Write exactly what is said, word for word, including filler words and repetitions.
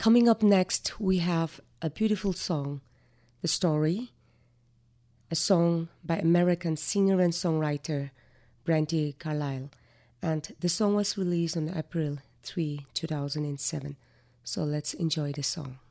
Coming up next, we have a beautiful song, The Story, a song by American singer and songwriter Brandi Carlile. And the song was released on April third, two thousand seven. So let's enjoy the song.